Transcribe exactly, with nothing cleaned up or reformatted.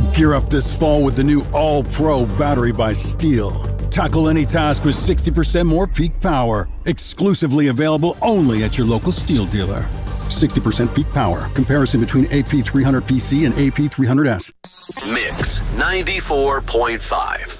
Gear up this fall with the new All-Pro battery by Steel. Tackle any task with sixty percent more peak power. Exclusively available only at your local Steel dealer. sixty percent peak power. Comparison between A P three hundred P C and A P three hundred S. Mix ninety-four point five.